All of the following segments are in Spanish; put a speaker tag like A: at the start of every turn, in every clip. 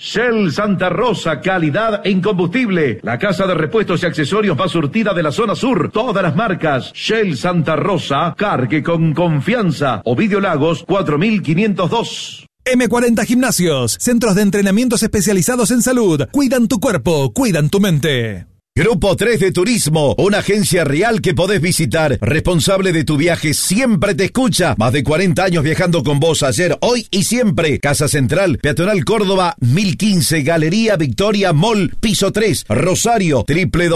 A: Shell Santa Rosa, calidad en combustible. La casa de repuestos y accesorios más surtida de la zona sur. Todas las marcas. Shell Santa Rosa, cargue con confianza. Ovidio Lagos, 4502.
B: M40 Gimnasios, centros de entrenamientos especializados en salud. Cuidan tu cuerpo, cuidan tu mente.
C: Grupo 3 de Turismo, una agencia real que podés visitar. Responsable de tu viaje, siempre te escucha. Más de 40 años viajando con vos, ayer, hoy y siempre. Casa Central, Peatonal Córdoba, 1015, Galería Victoria Mall, piso 3, Rosario,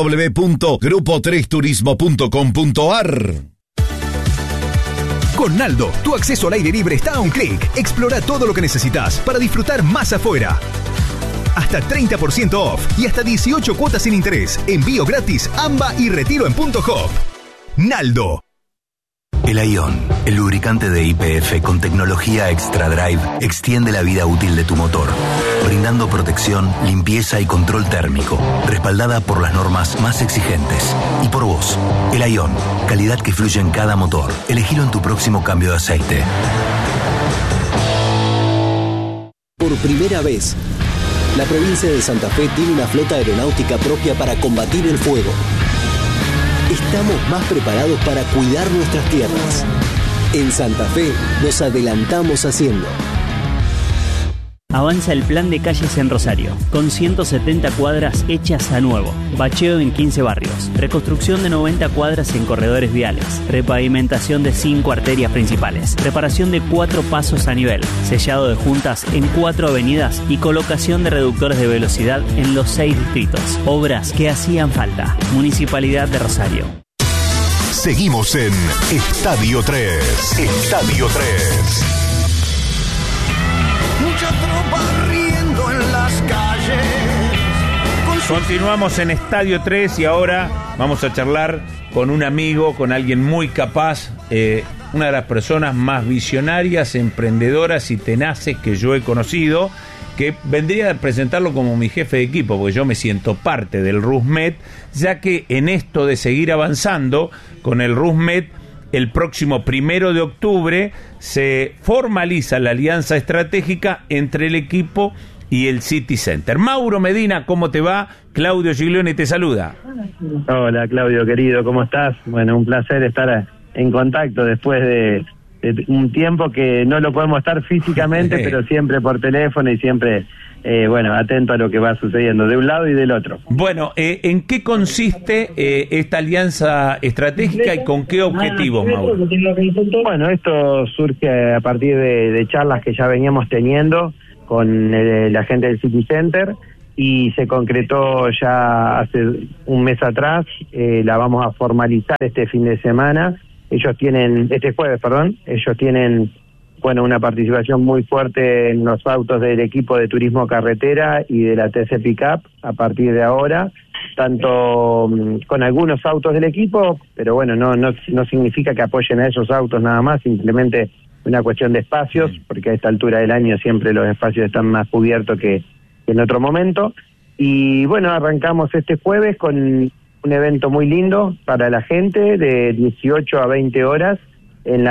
C: www.grupo3turismo.com.ar.
B: Con Naldo, tu acceso al aire libre está a un clic. Explora todo lo que necesitas para disfrutar más afuera. Hasta 30% off y hasta 18 cuotas sin interés. Envío gratis, AMBA y retiro en Punto Hop. Naldo.
D: El Ion, el lubricante de YPF con tecnología Extra Drive, extiende la vida útil de tu motor, brindando protección, limpieza y control térmico, respaldada por las normas más exigentes. Y por vos, el Ion, calidad que fluye en cada motor. Elegilo en tu próximo cambio de aceite.
E: Por primera vez, la provincia de Santa Fe tiene una flota aeronáutica propia para combatir el fuego. Estamos más preparados para cuidar nuestras tierras. En Santa Fe nos adelantamos haciendo.
F: Avanza el plan de calles en Rosario, con 170 cuadras hechas a nuevo, bacheo en 15 barrios, reconstrucción de 90 cuadras en corredores viales, repavimentación de 5 arterias principales, reparación de 4 pasos a nivel, sellado de juntas en 4 avenidas y colocación de reductores de velocidad en los 6 distritos. Obras que hacían falta. Municipalidad de Rosario.
B: Seguimos en Estadio 3. Estadio 3.
G: Mucha tropa riendo en las calles.
H: Continuamos en Estadio 3 y ahora vamos a charlar con un amigo, con alguien muy capaz, una de las personas más visionarias, emprendedoras y tenaces que yo he conocido, que vendría a presentarlo como mi jefe de equipo, porque yo me siento parte del RUSMED, ya que en esto de seguir avanzando con el RUSMED, el próximo 1 de octubre se formaliza la alianza estratégica entre el equipo y el City Center. Mauro Medina, ¿cómo te va? Claudio Giglioni te saluda.
I: Hola Claudio, querido, ¿cómo estás? Bueno, un placer estar en contacto después de un tiempo que no lo podemos estar físicamente, pero siempre por teléfono y siempre... atento a lo que va sucediendo de un lado y del otro.
H: Bueno, ¿en qué consiste esta alianza estratégica y con qué objetivos, Mauro?
I: Bueno, esto surge a partir de charlas que ya veníamos teniendo con la gente del City Center y se concretó ya hace un mes atrás. La vamos a formalizar este fin de semana. Este jueves, ellos tienen una participación muy fuerte en los autos del equipo de turismo carretera y de la TC Pickup a partir de ahora, tanto con algunos autos del equipo, pero no significa que apoyen a esos autos nada más, simplemente una cuestión de espacios, porque a esta altura del año siempre los espacios están más cubiertos que en otro momento. Y arrancamos este jueves con un evento muy lindo para la gente de 18 a 20 horas en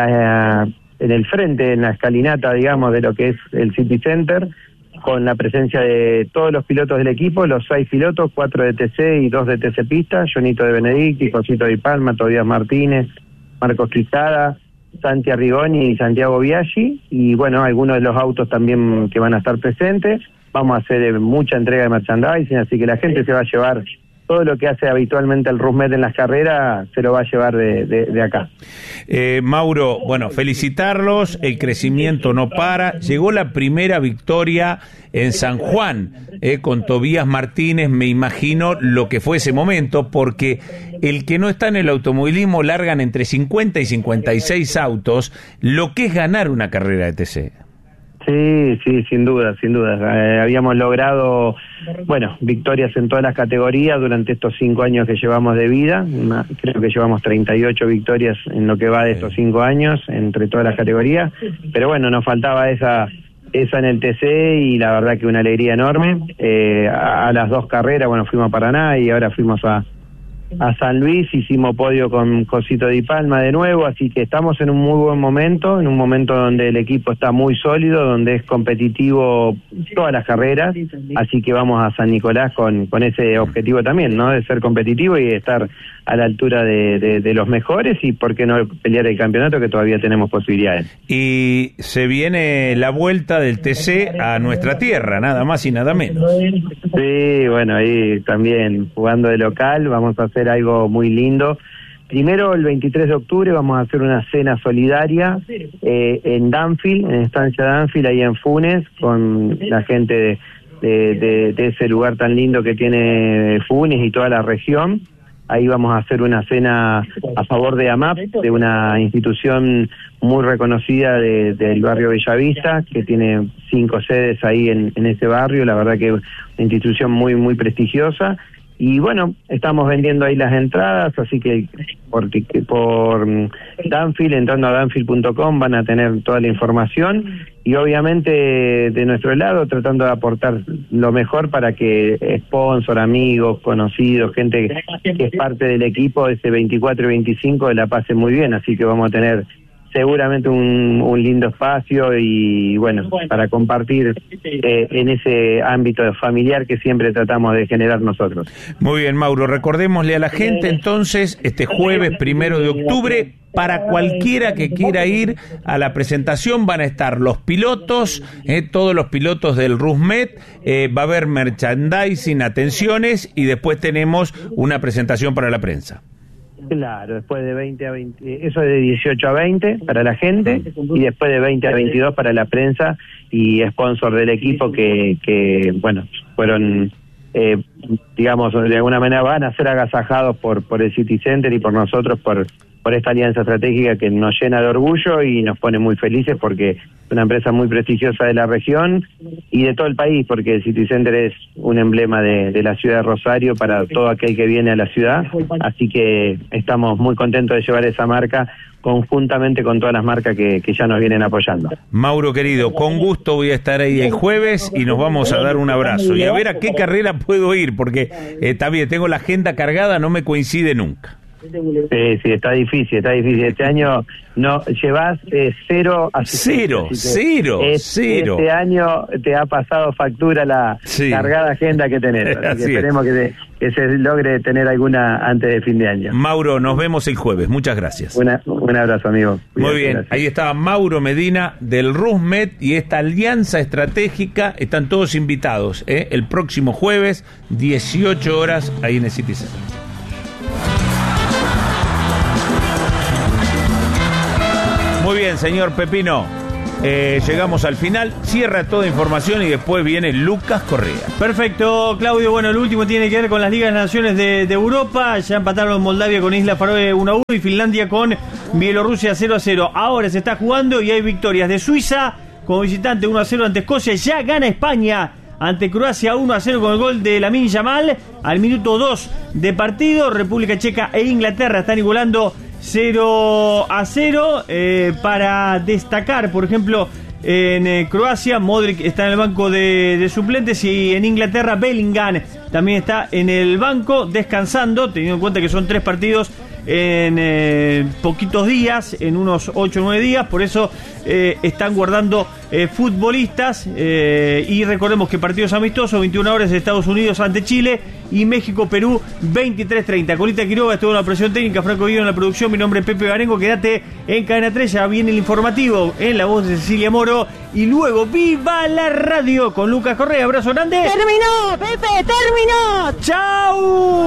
I: el frente, en la escalinata, digamos, de lo que es el City Center, con la presencia de todos los pilotos del equipo, los 6 pilotos, 4 de TC y 2 de TC Pista, Jonito de Benedicti, Josito Di Palma, Tobías Martínez, Marcos Quisada, Santi Arrigoni y Santiago Biaggi, y algunos de los autos también que van a estar presentes. Vamos a hacer mucha entrega de merchandising, así que la gente se va a llevar todo lo que hace habitualmente el RUSMED en las carreras, se lo va a llevar de acá.
H: Mauro, felicitarlos, el crecimiento no para. Llegó la primera victoria en San Juan, con Tobías Martínez. Me imagino lo que fue ese momento, porque el que no está en el automovilismo largan entre 50 y 56 autos, lo que es ganar una carrera de TC.
I: Sí, sin duda. Habíamos logrado, victorias en todas las categorías durante estos 5 años que llevamos de vida. Creo que llevamos 38 victorias en lo que va de estos 5 años, entre todas las categorías. Pero nos faltaba esa en el TC y la verdad que una alegría enorme. A las 2 carreras, fuimos a Paraná y ahora fuimos a a San Luis, hicimos podio con Cosito Di Palma de nuevo, así que estamos en un muy buen momento, en un momento donde el equipo está muy sólido, donde es competitivo todas las carreras, así que vamos a San Nicolás con ese objetivo también, ¿no? De ser competitivo y estar a la altura de los mejores y por qué no pelear el campeonato, que todavía tenemos posibilidades.
H: Y se viene la vuelta del TC a nuestra tierra, nada más y nada menos.
I: Sí, bueno, ahí también jugando de local vamos a hacer algo muy lindo. Primero, el 23 de octubre vamos a hacer una cena solidaria en Danfield, en Estancia Danfield, ahí en Funes, con la gente de ese lugar tan lindo que tiene Funes y toda la región. Ahí vamos a hacer una cena a favor de AMAP, de una institución muy reconocida del barrio Bellavista, que tiene 5 sedes ahí en ese barrio. La verdad que es una institución muy, muy prestigiosa. Y bueno, estamos vendiendo ahí las entradas, así que por Danfield, entrando a danfield.com, van a tener toda la información. Y obviamente de nuestro lado tratando de aportar lo mejor para que sponsor, amigos, conocidos, gente que es parte del equipo, ese 24 y 25 la pase muy bien. Así que vamos a tener seguramente un lindo espacio y bueno, para compartir en ese ámbito familiar que siempre tratamos de generar nosotros.
H: Muy bien, Mauro, recordémosle a la gente entonces este jueves 1 de octubre, para cualquiera que quiera ir a la presentación van a estar los pilotos, todos los pilotos del RusMed, va a haber merchandising, atenciones y después tenemos una presentación para la prensa.
I: Claro, después de 20 a 20, eso de 18 a 20 para la gente y después de 20 a 22 para la prensa y sponsor del equipo que bueno, fueron, digamos, de alguna manera van a ser agasajados por el City Center y por nosotros por esta alianza estratégica que nos llena de orgullo y nos pone muy felices porque es una empresa muy prestigiosa de la región y de todo el país, porque el City Center es un emblema de la ciudad de Rosario para todo aquel que viene a la ciudad, así que estamos muy contentos de llevar esa marca conjuntamente con todas las marcas que ya nos vienen apoyando.
H: Mauro querido, con gusto voy a estar ahí el jueves y nos vamos a dar un abrazo y a ver a qué carrera puedo ir, porque está bien, tengo la agenda cargada, no me coincide nunca.
I: Sí, está difícil. Este año no llevas 0 asistencias.
H: Cero.
I: Este año te ha pasado factura la cargada agenda que tenés. Así que esperemos que se logre tener alguna antes de fin de año.
H: Mauro, nos vemos el jueves. Muchas gracias.
I: Un abrazo, amigo.
H: Muy bien, gracias. Ahí estaba Mauro Medina del RusMed y esta alianza estratégica. Están todos invitados, el próximo jueves, 18 horas, ahí en el City Center. Muy bien, señor Pepino. Llegamos al final. Cierra toda información y después viene Lucas Correa.
J: Perfecto, Claudio. Bueno, el último tiene que ver con las Ligas de Naciones de Europa. Ya empataron Moldavia con Isla Faroe 1-1 y Finlandia con Bielorrusia 0-0. Ahora se está jugando y hay victorias de Suiza como visitante 1-0 ante Escocia. Ya gana España ante Croacia 1-0 con el gol de Lamine Yamal al minuto 2 de partido. República Checa e Inglaterra están igualando 0-0. Para destacar, por ejemplo, en Croacia, Modric está en el banco de suplentes y en Inglaterra, Bellingham también está en el banco descansando, teniendo en cuenta que son 3 partidos en poquitos días, en unos 8 o 9 días, por eso están guardando futbolistas y recordemos que partidos amistosos, 21 horas de Estados Unidos ante Chile y México-Perú 23:30. Colita Quiroga estuvo en la presión técnica, Franco Guido en la producción, mi nombre es Pepe Garengo, quédate en Cadena 3, ya viene el informativo en la voz de Cecilia Moro y luego ¡Viva la Radio! Con Lucas Correa. Abrazo grande.
K: ¡Terminó, Pepe! ¡Terminó!
J: ¡Chau!